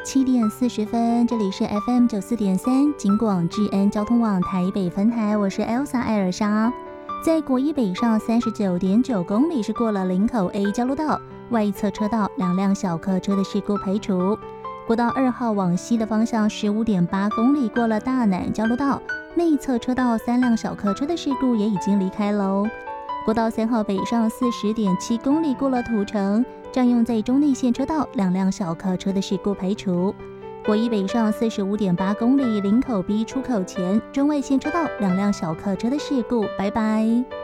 7点40分，这里是 FM94.3 警广智恩交通网台北分台，我是 Elsa 艾尔莎。在国一北上39.9公里是过了林口 A 交流道，外侧车道2辆小客车的事故排除。国道2号往西的方向15.8公里过了大南交流道，内侧车道3辆小客车的事故也已经离开喽。国道3号北上40.7公里过了土城，占用在中内线车道2辆小客车的事故排除。国一北上45.8公里林口 B 出口前中外线车道2辆小客车的事故，拜拜。